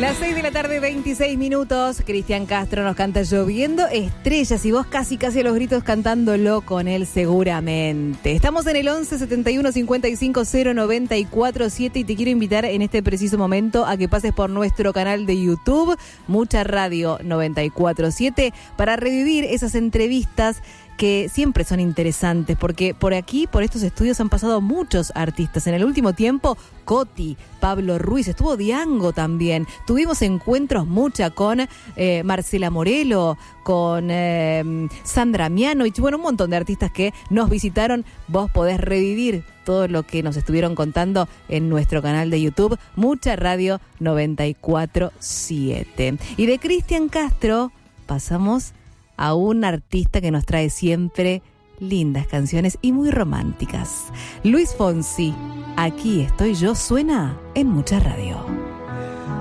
Las 6 de la tarde, 26 minutos. Cristian Castro nos canta Lloviendo Estrellas y vos casi a los gritos cantándolo con él seguramente. Estamos en el 11 71 55 094 7 y te quiero invitar en este preciso momento a que pases por nuestro canal de YouTube, Mucha Radio 94.7, para revivir esas entrevistas que siempre son interesantes, porque por aquí, por estos estudios han pasado muchos artistas. En el último tiempo, Coti, Pablo Ruiz, estuvo Diango también. Tuvimos encuentros con Marcela Morelo, con Sandra Mianovich, bueno, un montón de artistas que nos visitaron. Vos podés revivir todo lo que nos estuvieron contando en nuestro canal de YouTube, Mucha Radio 94.7. Y de Cristian Castro pasamos a un artista que nos trae siempre lindas canciones y muy románticas. Luis Fonsi, Aquí estoy yo, suena en Mucha Radio.